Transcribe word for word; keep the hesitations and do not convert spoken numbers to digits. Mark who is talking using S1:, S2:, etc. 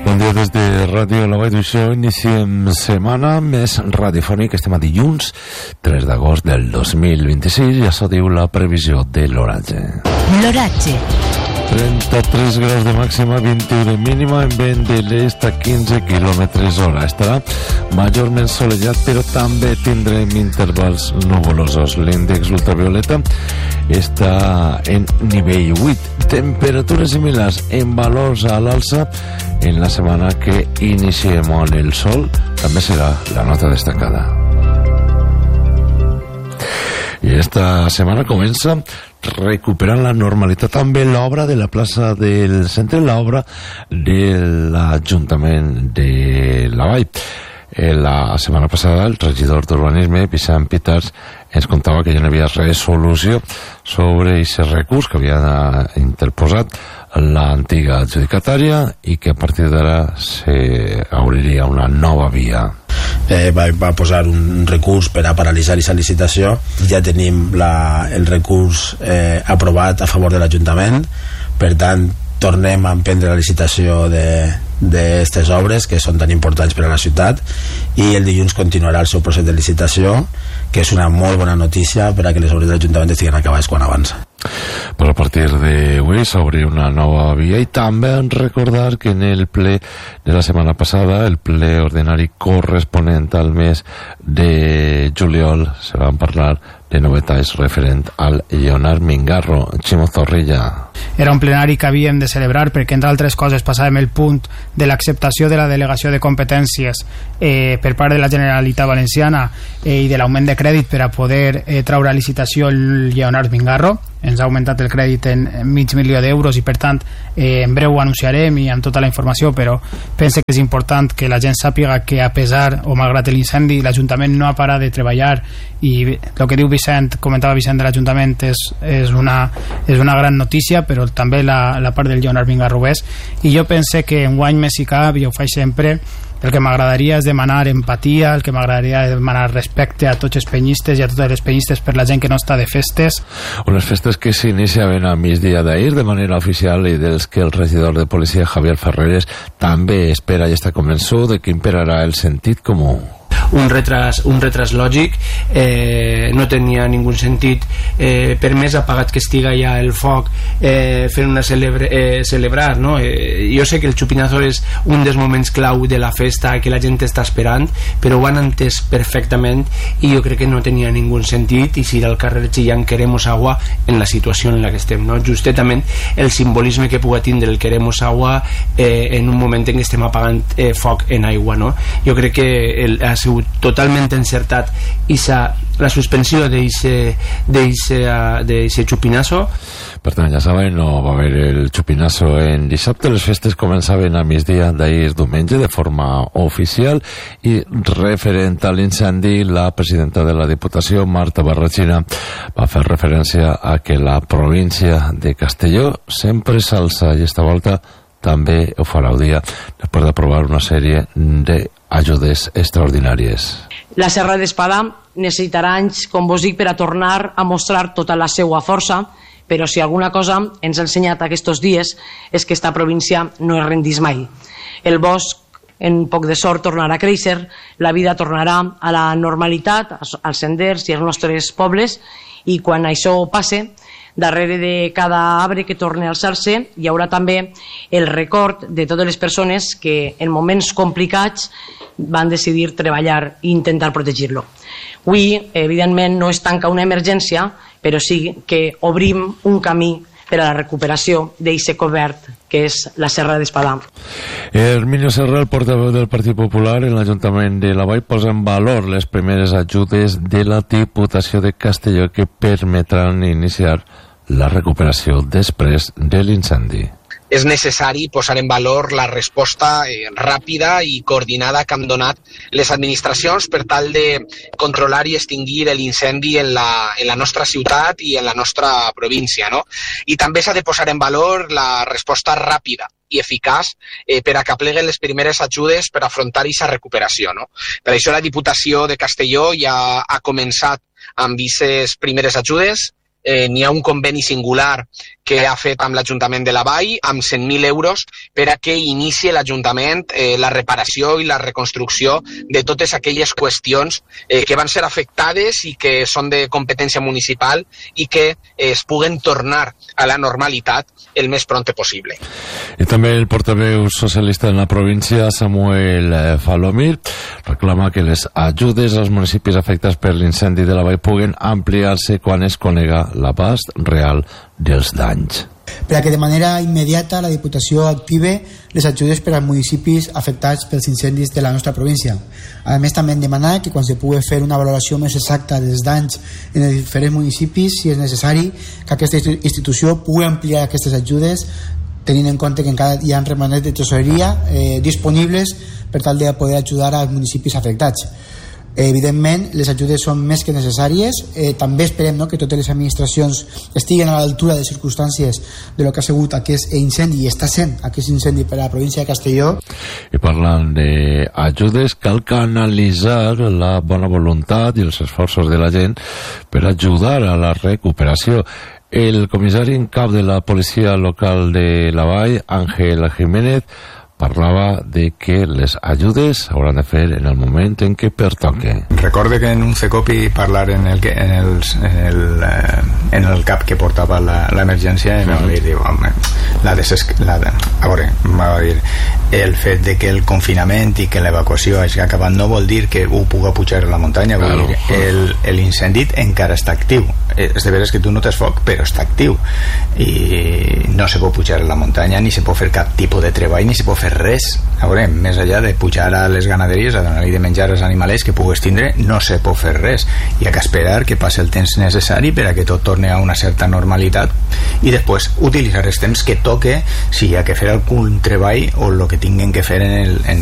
S1: Bon dia des de Ràdio La Vall d'Uixó. Iniciem setmana més radiofònic. Estem a dilluns tres d'agost del dos mil vint-i-sis i això diu la previsió de l'oratge.
S2: L'oratge.
S1: trenta-tres graus de màxima, vint-i-u de mínima, en vent de l'est a quinze quilòmetres hora. Estarà majorment solellat, però també tindrem intervals nuvolosos. L'índex ultravioleta està en nivell vuit. Temperatures similars en valors a l'alça. En la setmana que iniciem on el sol també serà la nota destacada. I esta setmana comença recuperant la normalitat també l'obra de la plaça del centre, l'obra de l'Ajuntament de la Vall. La setmana passada el regidor d'Urbanisme, Vicent Peters, ens contava que ja no havia resolució sobre aquest recurs que havia interposat l'antiga adjudicatària i que a partir d'ara s'obriria una nova via.
S3: Eh, va, va posar un recurs per a paralitzar aquesta licitació. Ja tenim la, el recurs eh, aprovat a favor de l'Ajuntament, per tant tornem a emprendre la licitació d'aquestes obres que són tan importants per a la ciutat, i el dilluns continuarà el seu procés de licitació, que és una molt bona notícia per a que les obres de l'Ajuntament estiguin acabades quan abans.
S1: Però a partir d'avui s'obre una nova via, i també recordar que en el ple de la setmana passada, el ple ordinari corresponent al mes de juliol, se van parlar de novetats referent al Lleonard Mingarro. Ximo Zorrilla.
S4: Era un plenari que havíem de celebrar perquè, entre altres coses, passàvem el punt de l'acceptació de la delegació de competències eh, per part de la Generalitat Valenciana eh, i de l'augment de crèdit per a poder eh, traure a licitació el Lleonard Mingarro. Ens ha augmentat el crèdit en mig milió d'euros i, per tant, eh, en breu ho anunciarem i amb tota la informació, però pense que és important que la gent sàpiga que, a pesar o malgrat l'incendi, l'Ajuntament no ha parat de treballar, i el que diu Vicent, comentava Vicent de l'Ajuntament, és, és, una, és una gran notícia, però també la, la part del Lleonard Mingarro és, i jo pense que en guany més i cap, i ho faig sempre, el que m'agradaria és demanar empatia, el que m'agradaria és demanar respecte a tots els penyistes i a totes les penyistes per la gent que no està de festes.
S1: Unes festes que s'iniciaven a migdia d'ahir de manera oficial i dels que el regidor de policia Javier Ferreres també espera i està convençut de que imperarà el sentit comú.
S5: Un retras, un retras lògic, eh, no tenia ningú sentit, eh, per més apagat que estiga ja el foc, eh, fent una celebre, eh, celebrar, no? Eh, jo sé que el xupinazo és un dels moments clau de la festa que la gent està esperant, però ho han entès perfectament i jo crec que no tenia ningú sentit, i si al carrer chillant queremos agua en la situació en la que estem, no? Justament el simbolisme que pugui tindre el queremos agua eh, en un moment en què estem apagant eh, foc en aigua, no? Jo crec que el, ha sigut totalment encertat isa, la suspensió d'aquest xupinazo.
S1: Per tant, ja saben, no va haver el xupinazo en dissabte. Les festes començaven a migdia d'ahir diumenge de forma oficial, i referent a l'incendi, la presidenta de la Diputació, Marta Barrachina, va fer referència a que la província de Castelló sempre s'alça, i esta volta també ho farà el dia després d'aprovar una sèrie d'ajudes extraordinàries.
S6: La Serra d'Espadà necessitarà anys, com vos dic, per a tornar a mostrar tota la seva força, però si alguna cosa ens ha ensenyat aquests dies és que esta província no es rendís mai. El bosc, en poc de sort, tornarà a créixer, la vida tornarà a la normalitat, als senders i als nostres pobles, i quan això passe, darrere de cada arbre que torni a alçar-se hi haurà també el record de totes les persones que en moments complicats van decidir treballar i intentar protegir-lo. Avui, evidentment, no es tanca una emergència, però sí que obrim un camí per a la recuperació d'aquest cobert que és la Serra d'Espadà.
S1: Herminio Serra, el portaveu del Partit Popular en l'Ajuntament de la Vall, posa en valor les primeres ajudes de la Diputació de Castelló que permetran iniciar la recuperació després de l'incendi.
S7: És necessari posar en valor la resposta eh, ràpida i coordinada que han donat les administracions per tal de controlar i extingir l'incendi en la, en la nostra ciutat i en la nostra província, no? I també s'ha de posar en valor la resposta ràpida i eficaç eh, per a que apleguen les primeres ajudes per afrontar aquesta recuperació, no? Per això la Diputació de Castelló ja ha començat amb aquestes primeres ajudes, eh, n'hi ha un conveni singular que ha fet amb l'Ajuntament de la Vall amb cent mil euros per a que inicie l'Ajuntament eh, la reparació i la reconstrucció de totes aquelles qüestions eh, que van ser afectades i que són de competència municipal i que eh, es puguen tornar a la normalitat el més pront possible.
S1: I també el portaveu socialista en la província, Samuel Falomir, reclama que les ajudes als municipis afectats per l'incendi de la Vall puguen ampliar-se quan es conega l'abast real dels danys.
S2: Per a que de manera immediata la Diputació active les ajudes per als municipis afectats pels incendis de la nostra província. A més, també hem demanat que quan se pugui fer una valoració més exacta dels danys en els diferents municipis, si és necessari, que aquesta institució pugui ampliar aquestes ajudes tenint en compte que encara hi ha remanents de tresoreria eh, disponibles per tal de poder ajudar als municipis afectats. Evidentment, les ajudes són més que necessàries. Eh, també esperem, no, que totes les administracions estiguen a l'altura de circumstàncies de lo que ha sigut aquest incendi i està sent aquest incendi per a la província de Castelló.
S1: I parlant d'ajudes, cal canalitzar la bona voluntat i els esforços de la gent per ajudar a la recuperació. El comissari en cap de la policia local de la Vall, Ángel Jiménez, parlava de que les ajudes hauran de fer en el moment en què pertoque.
S8: Recorde que en un CECOPI parlar en el, en el, en el, en el cap que portava l'emergència i m'ha dit, diu, home, la desesc... La, a veure, m'ha dit, el fet de que el confinament i que l'evacuació hagi acabat no vol dir que ho puga pujar a la muntanya, vol dir, el, l'incendi encara està actiu. És de veres que tu no tens foc, però està actiu i no se pot pujar a la muntanya, ni se pot fer cap tipus de treball, ni se pot fer res. A veure, més enllà de pujar a les ganaderies a donar-li de menjar als animals que pugues tindre, no se pot fer res. Hi ha que esperar que passi el temps necessari per a que tot torni a una certa normalitat i després utilitzar els temps que toque si hi ha que fer algun treball o el que tinguin que fer en el, en